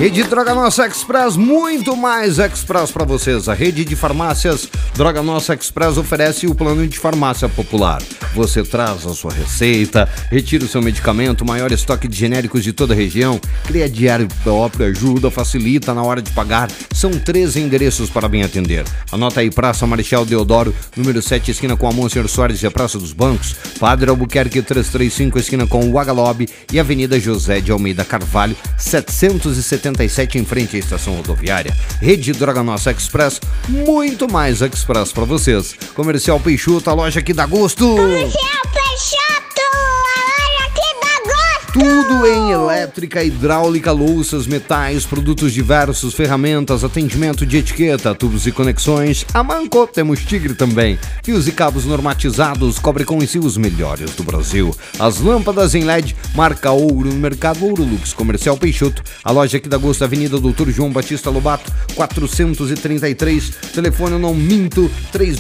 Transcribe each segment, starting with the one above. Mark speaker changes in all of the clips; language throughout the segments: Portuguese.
Speaker 1: Rede Droga Nossa Express, muito mais Express para vocês. A rede de farmácias Droga Nossa Express oferece o plano de farmácia popular. Você traz a sua receita, retira o seu medicamento, maior estoque de genéricos de toda a região, cria diário próprio, ajuda, facilita na hora de pagar. São 13 endereços para bem atender. Anota aí: Praça Marechal Deodoro, número 7, esquina com a Monsenhor Soares e a Praça dos Bancos, Padre Albuquerque 335, esquina com o Agalobe e Avenida José de Almeida Carvalho, 777 em frente à estação rodoviária. Rede Droga Nossa Express, muito mais Express para vocês. Comercial Peixoto, a loja que dá gosto.
Speaker 2: Comercial Peixoto, a loja que dá gosto.
Speaker 1: Tudo em elétrica, hidráulica, louças, metais, produtos diversos, ferramentas, atendimento de etiqueta, tubos e conexões. A Manco, temos Tigre também. Fios e cabos normatizados, cobre com os melhores do Brasil. As lâmpadas em LED, marca Ouro no Mercado Ouro Lux. Comercial Peixoto, a loja que dá gosto, Avenida Doutor João Batista Lobato, 433. Telefone, não minto,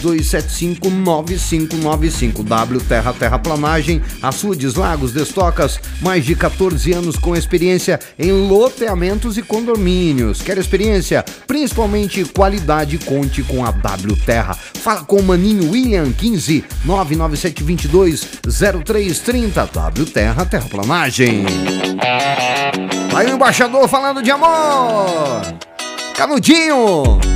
Speaker 1: 3275-9595. W Terra Terraplanagem, Açudes, Lagos, Destocas, mais de 14 anos com experiência em loteamentos e condomínios. Quer experiência? Principalmente qualidade? Conte com a W Terra. Fala com o Maninho William, 15 99722 0330. W Terra Terraplanagem. Aí o embaixador falando de amor. Canudinho.